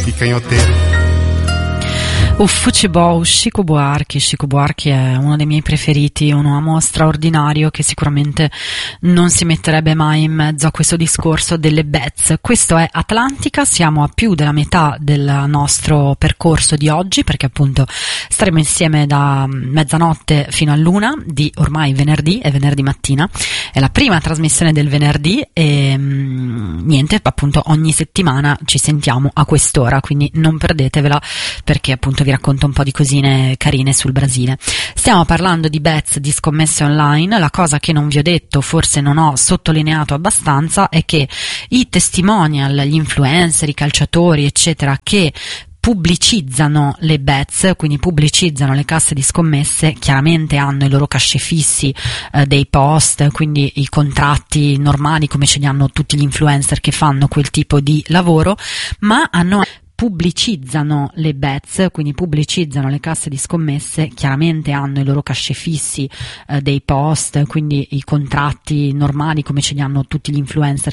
i canhotteri. Uffucibou, Chico Buarque è uno dei miei preferiti, un uomo straordinario che sicuramente non si metterebbe mai in mezzo a questo discorso delle Bets. Questo è Atlantica, siamo a più della metà del nostro percorso di oggi, perché appunto staremo insieme da mezzanotte fino all'una di ormai venerdì, è venerdì mattina, è la prima trasmissione del venerdì e niente, appunto ogni settimana ci sentiamo a quest'ora, quindi non perdetevela perché appunto vi racconto un po' di cosine carine sul Brasile. Stiamo parlando di bets, di scommesse online. La cosa che non vi ho detto, forse non ho sottolineato abbastanza, è che i testimonial, gli influencer, i calciatori eccetera che pubblicizzano le bets, quindi pubblicizzano le casse di scommesse, chiaramente hanno i loro cachet fissi, dei post, quindi i contratti normali come ce li hanno tutti gli influencer che fanno quel tipo di lavoro, ma pubblicizzano le bets, quindi pubblicizzano le casse di scommesse, chiaramente hanno i loro cachet fissi, dei post, quindi i contratti normali come ce li hanno tutti gli influencer